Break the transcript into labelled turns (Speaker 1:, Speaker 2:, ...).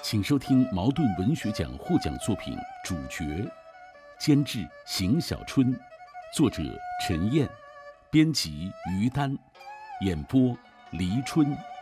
Speaker 1: 请收听茅盾文学奖获奖作品《主角》，监制邢小春，作者陈燕，编辑于丹，演播黎春。